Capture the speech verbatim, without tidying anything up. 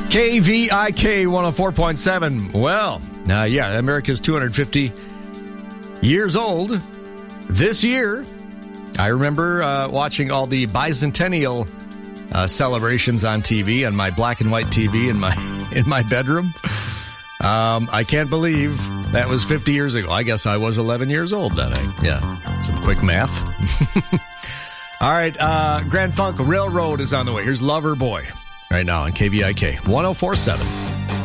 K V I K one oh four point seven. Well, uh, yeah, America's two hundred fifty years old this year. I remember uh, watching all the bicentennial uh, celebrations on T V, on my black and white T V in my in my bedroom. Um, I can't believe that was fifty years ago. I guess I was eleven years old then. I, yeah, some quick math. All right, uh, Grand Funk Railroad is on the way. Here's Lover Boy right now on K V I K one oh four point seven.